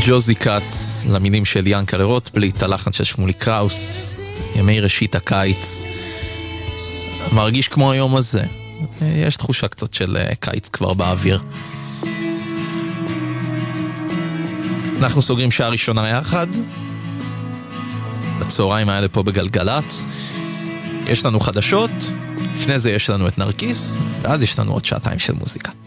ג'וזי קאץ, למילים של ינקלה רוטבליט, הלחן של שמולי קראוס, ימי ראשית הקיץ. מרגיש כמו היום הזה, יש תחושה קצת של קיץ כבר באוויר. אנחנו סוגרים שעה ראשונה יחד, בצהריים האלה פה בגלגלץ. יש לנו חדשות, לפני זה יש לנו את נרקיס, ואז יש לנו עוד שעתיים של מוזיקה.